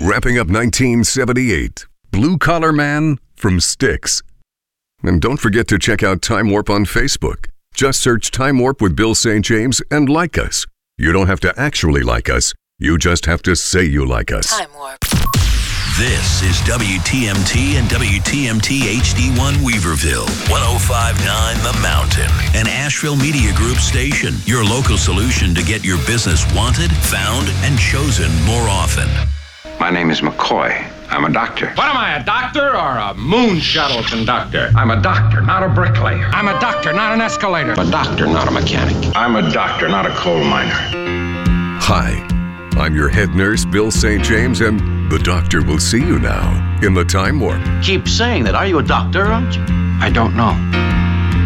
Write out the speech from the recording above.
wrapping up 1978. Blue Collar Man from Styx. And don't forget to check out Time Warp on Facebook. Just search Time Warp with Bill St. James and like us. You don't have to actually like us. You just have to say you like us. Time Warp. This is WTMT and WTMT HD1 Weaverville, 105.9 The Mountain, an Asheville Media Group station, your local solution to get your business wanted, found, and chosen more often. My name is McCoy. I'm a doctor. What am I, a doctor or a moon shuttle conductor? I'm a doctor, not a bricklayer. I'm a doctor, not an escalator. I'm a doctor, not a mechanic. I'm a doctor, not a coal miner. Hi, I'm your head nurse, Bill St. James, and the doctor will see you now in the Time Warp. Keep saying that. Are you a doctor, aren't you? I don't know.